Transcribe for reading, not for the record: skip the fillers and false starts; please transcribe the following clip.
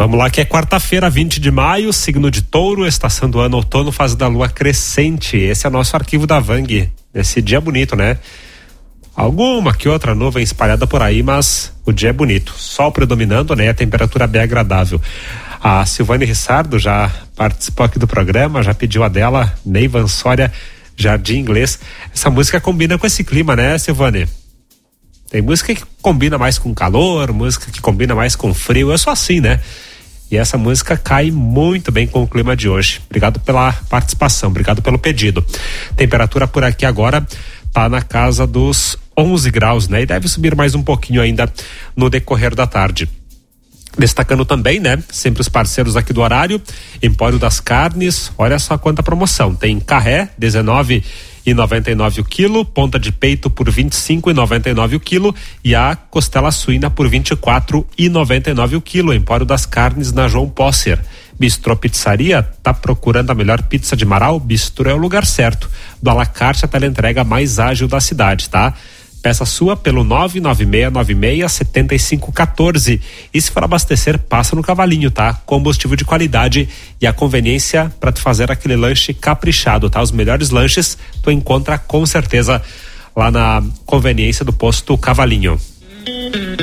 Vamos lá, que é quarta-feira, 20 de maio, signo de Touro, estação do ano outono, fase da lua crescente. Esse é o nosso arquivo da Vang. Esse dia é bonito, né? Alguma que outra nuvem espalhada por aí, mas o dia é bonito. Sol predominando, né? A temperatura bem agradável. A Silvane Rissardo já participou aqui do programa, já pediu a dela, Neivan Soria, Jardim Inglês. Essa música combina com esse clima, né, Silvane? Tem música que combina mais com calor, música que combina mais com frio. Eu sou assim, né? E essa música cai muito bem com o clima de hoje. Obrigado pela participação, obrigado pelo pedido. Temperatura por aqui agora tá na casa dos 11 graus, né? E deve subir mais um pouquinho ainda no decorrer da tarde. Destacando também, né? Sempre os parceiros aqui do horário, Empório das Carnes, olha só quanta promoção. Tem carré, 19,99 o quilo, ponta de peito por 25,99 o quilo e a costela suína por 24,99 o quilo. Empório das Carnes na João Posser. Bistrô Pizzaria, tá procurando a melhor pizza de Marau? Bistrô é o lugar certo. Do Alacarte, a teleentrega mais ágil da cidade, tá? Peça sua pelo 996967514. E se for abastecer, passa no Cavalinho, tá? Combustível de qualidade e a conveniência para tu fazer aquele lanche caprichado, tá? Os melhores lanches tu encontra com certeza lá na conveniência do posto Cavalinho.